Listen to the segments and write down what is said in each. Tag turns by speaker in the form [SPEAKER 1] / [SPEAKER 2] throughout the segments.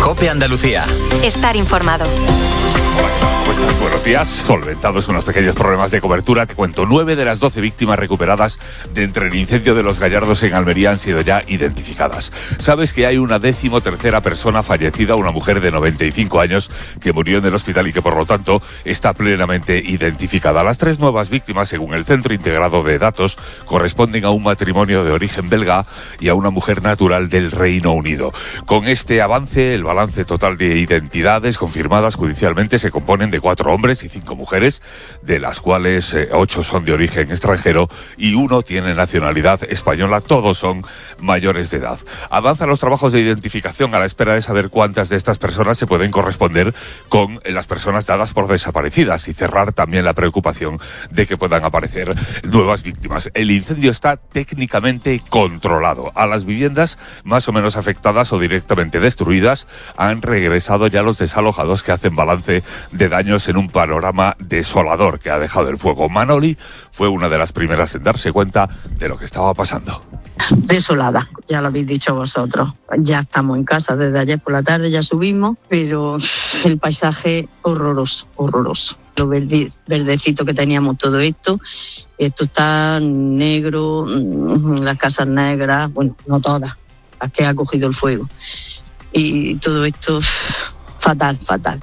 [SPEAKER 1] COPE Andalucía.
[SPEAKER 2] Estar informado.
[SPEAKER 3] Buenos días. Solventados unos pequeños problemas de cobertura, te cuento. 9 de las 12 víctimas recuperadas de entre el incendio de Los Gallardos en Almería han sido ya identificadas. Sabes que hay una 13ª persona fallecida, una mujer de 95 años que murió en el hospital y que por lo tanto está plenamente identificada. Las 3 nuevas víctimas, según el Centro Integrado de Datos, corresponden a un matrimonio de origen belga y a una mujer natural del Reino Unido. Con este avance, el balance total de identidades confirmadas judicialmente se componen de 4 hombres y 5 mujeres, de las cuales 8 son de origen extranjero y 1 tiene nacionalidad española. Todos son mayores de edad. Avanzan los trabajos de identificación a la espera de saber cuántas de estas personas se pueden corresponder con las personas dadas por desaparecidas y cerrar también la preocupación de que puedan aparecer nuevas víctimas. El incendio está técnicamente controlado. A las viviendas más o menos afectadas o directamente destruidas han regresado ya los desalojados, que hacen balance de daños en un panorama desolador que ha dejado el fuego. Manoli fue una de las primeras en darse cuenta de lo que estaba pasando.
[SPEAKER 4] Desolada, ya lo habéis dicho vosotros. Ya estamos en casa desde ayer por la tarde, ya subimos, pero el paisaje horroroso. Lo verdecito que teníamos todo esto está negro, las casas negras, bueno, no todas, las que ha cogido el fuego. Y todo esto fatal.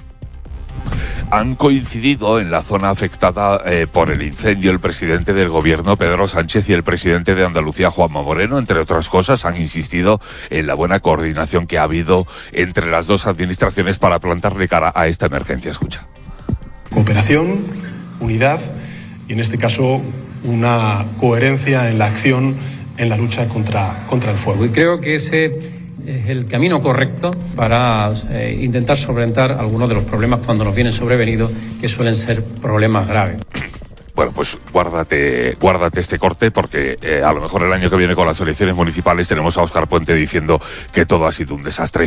[SPEAKER 3] Han coincidido en la zona afectada por el incendio el presidente del gobierno, Pedro Sánchez, y el presidente de Andalucía, Juanma Moreno. Entre otras cosas, han insistido en la buena coordinación que ha habido entre las dos administraciones para plantarle cara a esta emergencia. Escucha.
[SPEAKER 5] Cooperación, unidad y, en este caso, una coherencia en la acción en la lucha contra el fuego.
[SPEAKER 6] Y creo que ese es el camino correcto para intentar solventar algunos de los problemas cuando nos vienen sobrevenidos, que suelen ser problemas graves.
[SPEAKER 3] Bueno, pues guárdate este corte, porque a lo mejor el año que viene con las elecciones municipales tenemos a Óscar Puente diciendo que todo ha sido un desastre.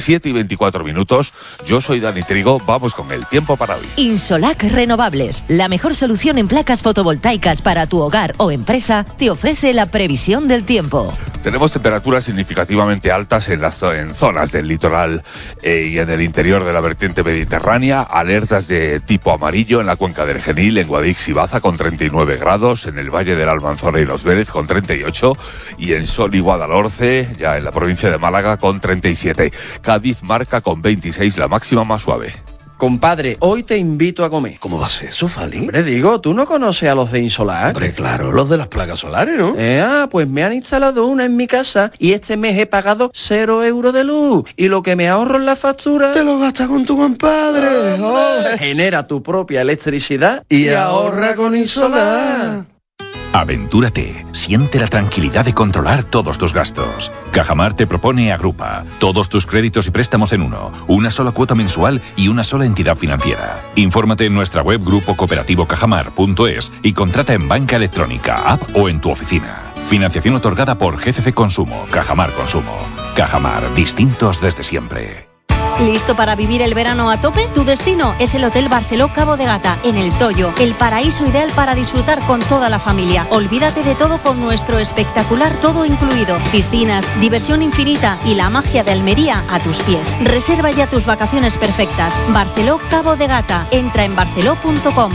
[SPEAKER 3] 7:24. Yo soy Dani Trigo. Vamos con el tiempo para hoy.
[SPEAKER 7] Insolac Renovables, la mejor solución en placas fotovoltaicas para tu hogar o empresa, te ofrece la previsión del tiempo.
[SPEAKER 3] Tenemos temperaturas significativamente altas en zonas del litoral y en el interior de la vertiente mediterránea. Alertas de tipo amarillo en la cuenca del Genil, en Guadix y Baza con 39 grados, en el Valle del Almanzora y Los Vélez con 38, y en Sol y Guadalhorce, ya en la provincia de Málaga, con 37. Cádiz marca con 26 la máxima más suave.
[SPEAKER 8] Compadre, hoy te invito a comer.
[SPEAKER 9] ¿Cómo va a ser eso, Fali?
[SPEAKER 8] Hombre, digo, ¿tú no conoces a los de Insolac?
[SPEAKER 9] Hombre, claro, los de las placas solares, ¿no?
[SPEAKER 8] Pues me han instalado una en mi casa y este mes he pagado 0 euros de luz. Y lo que me ahorro en la factura...
[SPEAKER 9] Te lo gastas con tu compadre.
[SPEAKER 8] Genera tu propia electricidad
[SPEAKER 9] y ahorra con Insolac.
[SPEAKER 10] Aventúrate, siente la tranquilidad de controlar todos tus gastos. Cajamar te propone Agrupa, todos tus créditos y préstamos en uno, una sola cuota mensual y una sola entidad financiera. Infórmate en nuestra web grupocooperativo-cajamar.es y contrata en banca electrónica, app o en tu oficina. Financiación otorgada por GCC Consumo, Cajamar Consumo. Cajamar, distintos desde siempre.
[SPEAKER 11] ¿Listo para vivir el verano a tope? Tu destino es el Hotel Barceló Cabo de Gata, en El Toyo, el paraíso ideal para disfrutar con toda la familia. Olvídate de todo con nuestro espectacular todo incluido. Piscinas, diversión infinita y la magia de Almería a tus pies. Reserva ya tus vacaciones perfectas. Barceló Cabo de Gata. Entra en barceló.com.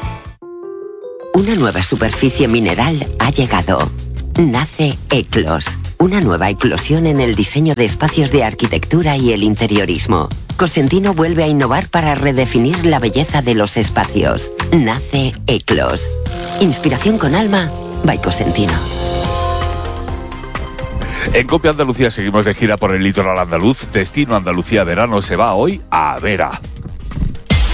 [SPEAKER 12] Una nueva superficie mineral ha llegado. Nace Eclos, una nueva eclosión en el diseño de espacios de arquitectura y el interiorismo. Cosentino vuelve a innovar para redefinir la belleza de los espacios. Nace Eclos. Inspiración con alma, by Cosentino.
[SPEAKER 3] En COPE Andalucía seguimos de gira por el litoral andaluz. Destino Andalucía Verano se va hoy a Vera.